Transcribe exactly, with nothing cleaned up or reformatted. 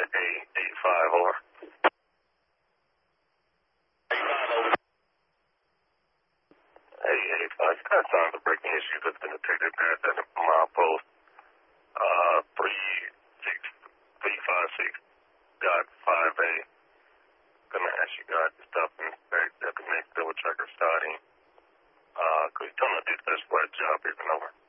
A eight five, over. Hey, eight five, you got signs of breaking issues that's been detected past that mile post, uh, three six three five six dot five A. Gonna ask you guys to stop and inspect that the next double tracker starting. Uh, could you tell me if this is what job is over?